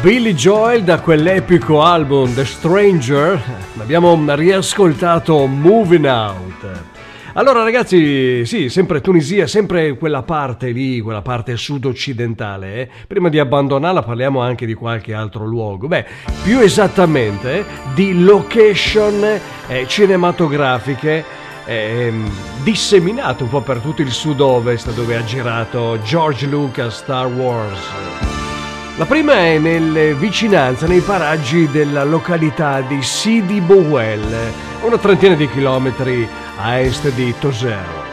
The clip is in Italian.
Billy Joel da quell'epico album The Stranger. Abbiamo riascoltato Moving Out. Allora ragazzi, sì, sempre Tunisia, sempre quella parte lì, quella parte sud-occidentale. Prima di abbandonarla parliamo anche di qualche altro luogo. Beh, più esattamente di location cinematografiche disseminate un po' per tutto il sud-ovest dove ha girato George Lucas Star Wars. La prima è nelle vicinanze, nei paraggi della località di Sidi Bouel, una trentina di chilometri a est di Tozeur.